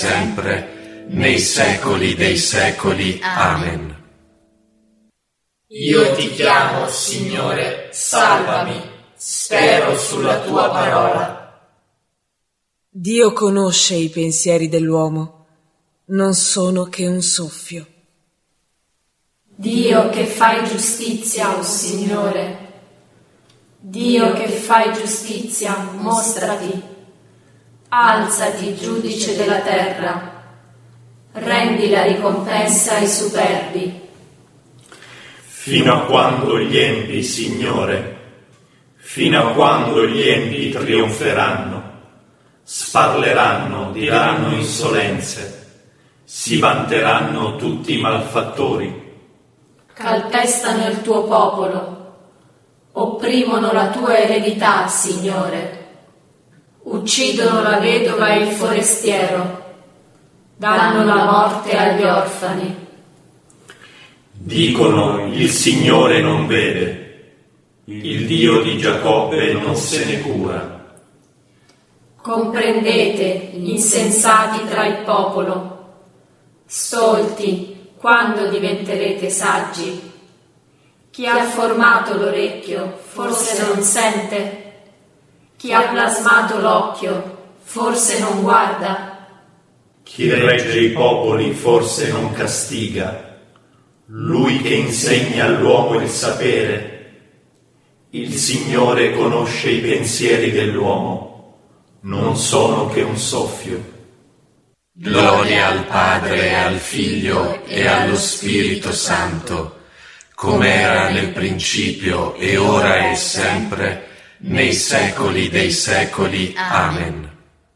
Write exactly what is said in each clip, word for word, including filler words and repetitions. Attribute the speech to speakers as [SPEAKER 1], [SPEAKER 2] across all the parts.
[SPEAKER 1] sempre, nei secoli dei secoli. Amen.
[SPEAKER 2] Io ti chiamo, Signore, salvami, spero sulla tua parola.
[SPEAKER 3] Dio conosce i pensieri dell'uomo, non sono che un soffio.
[SPEAKER 4] Dio che fai giustizia, o Signore, Dio che fai giustizia, mostrati, alzati, giudice della terra, rendi la ricompensa ai superbi.
[SPEAKER 5] Fino a quando gli empi, Signore, fino a quando gli empi trionferanno, sparleranno, diranno insolenze, si vanteranno tutti i malfattori.
[SPEAKER 4] Calpestano il tuo popolo, opprimono la tua eredità, Signore, uccidono la vedova e il forestiero, danno la morte agli orfani.
[SPEAKER 5] Dicono: il Signore non vede, il Dio di Giacobbe non se ne cura.
[SPEAKER 4] Comprendete, insensati tra il popolo, stolti, quando diventerete saggi? Chi ha formato l'orecchio, forse non sente? Chi ha plasmato l'occhio, forse non guarda?
[SPEAKER 5] Chi regge i popoli forse non castiga. Lui che insegna all'uomo il sapere. Il Signore conosce i pensieri dell'uomo, non sono che un soffio.
[SPEAKER 1] Gloria al Padre e al Figlio e allo Spirito Santo, come era nel principio e ora e sempre, nei secoli dei secoli. Amen.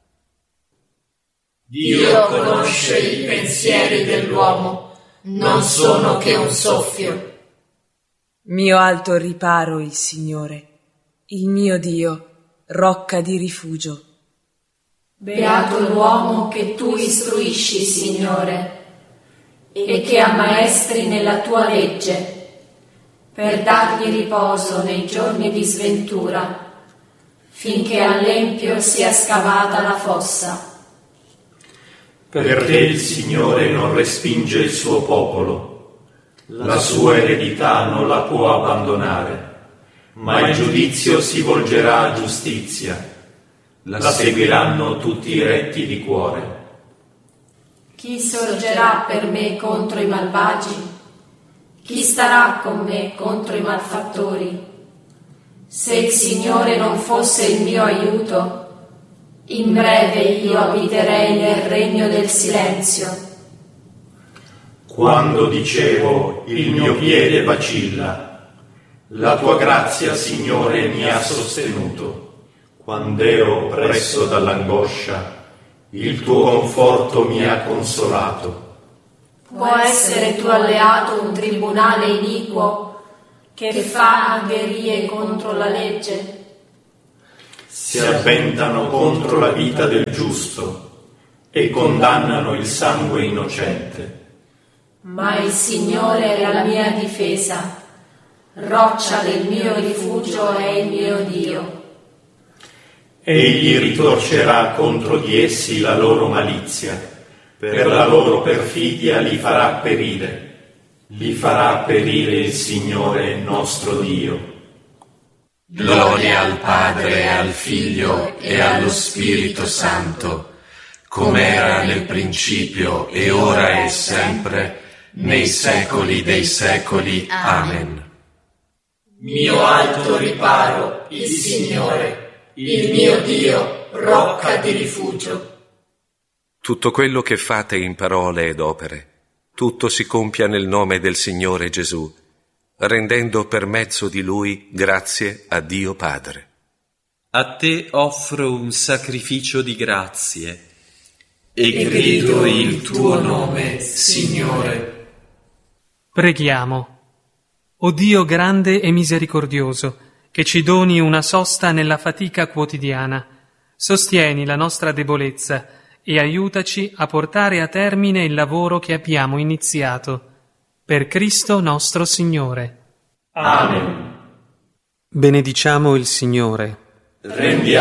[SPEAKER 2] Dio conosce i pensieri dell'uomo, non sono che un soffio.
[SPEAKER 3] Mio alto riparo il Signore, il mio Dio, rocca di rifugio.
[SPEAKER 4] Beato l'uomo che tu istruisci, Signore, e che ammaestri nella tua legge, per dargli riposo nei giorni di sventura, finché all'empio sia scavata la fossa.
[SPEAKER 5] Perché il Signore non respinge il suo popolo, la sua eredità non la può abbandonare, ma il giudizio si volgerà a giustizia. La seguiranno tutti i retti di cuore.
[SPEAKER 4] Chi sorgerà per me contro i malvagi? Chi starà con me contro i malfattori? Se il Signore non fosse il mio aiuto, in breve io abiterei nel regno del silenzio.
[SPEAKER 5] Quando dicevo: il mio piede vacilla, la tua grazia, Signore, mi ha sostenuto. Quando ero oppresso dall'angoscia, il tuo conforto mi ha consolato.
[SPEAKER 4] Può essere tuo alleato un tribunale iniquo che fa angherie contro la legge?
[SPEAKER 5] Si avventano contro la vita del giusto e condannano il sangue innocente.
[SPEAKER 4] Ma il Signore è la mia difesa, roccia del mio rifugio è il mio Dio.
[SPEAKER 5] Egli ritorcerà contro di essi la loro malizia, per la loro perfidia li farà perire. Li farà perire il Signore nostro Dio.
[SPEAKER 1] Gloria al Padre e al Figlio e allo Spirito Santo, come era nel principio e ora e sempre, nei secoli dei secoli. Amen.
[SPEAKER 2] Mio alto riparo, il Signore, il mio Dio, rocca di rifugio.
[SPEAKER 6] Tutto quello che fate in parole ed opere, tutto si compia nel nome del Signore Gesù, rendendo per mezzo di Lui grazie a Dio Padre.
[SPEAKER 7] A te offro un sacrificio di grazie e grido il tuo nome, Signore.
[SPEAKER 8] Preghiamo. O Dio grande e misericordioso, che ci doni una sosta nella fatica quotidiana, sostieni la nostra debolezza e aiutaci a portare a termine il lavoro che abbiamo iniziato. Per Cristo nostro Signore.
[SPEAKER 5] Amen.
[SPEAKER 8] Benediciamo il Signore.
[SPEAKER 5] Rendiamo